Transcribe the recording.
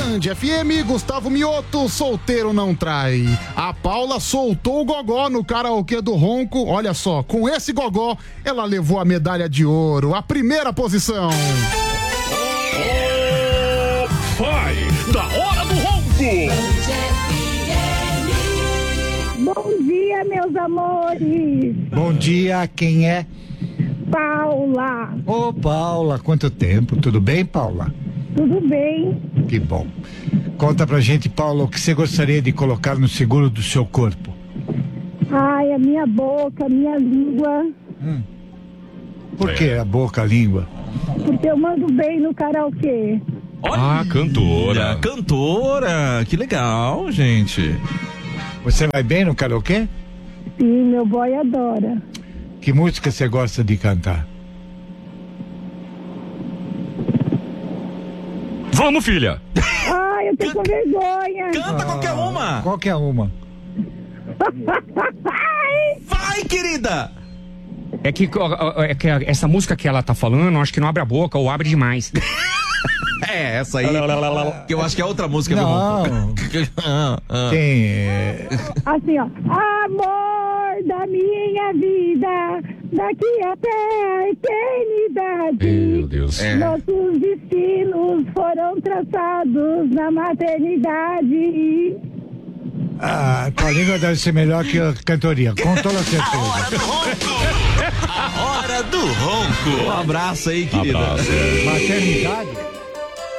Band FM, Gustavo Mioto, solteiro não trai. A Paula soltou o gogó no karaokê do Ronco. Olha só, com esse gogó, ela levou a medalha de ouro, a primeira posição. Vai, da hora do Ronco. Bom dia, meus amores. Bom dia, quem é? Paula. Ô, Paula, quanto tempo? Tudo bem, Paula? Tudo bem? Que bom. Conta pra gente, Paula, o que você gostaria de colocar no seguro do seu corpo? Ai, a minha boca, a minha língua. Por que a boca, a língua? Porque eu mando bem no karaokê. Olha, cantora, que legal, gente. Você vai bem no karaokê? Sim, meu boy adora. Que música você gosta de cantar? Vamos, filha. Ai, eu tô com vergonha. Canta qualquer uma. Qualquer uma. Vai, querida. É que essa música que ela tá falando, acho que não abre a boca ou abre demais. É, essa aí. Que eu acho que é outra música. Não. Tem. Assim, ó. Amor da minha vida, daqui até a eternidade. Meu Deus. Nossos destinos foram traçados na maternidade. Tua língua deve ser melhor que a cantoria, com toda certeza. A hora do ronco. Um abraço aí, querida. Maternidade?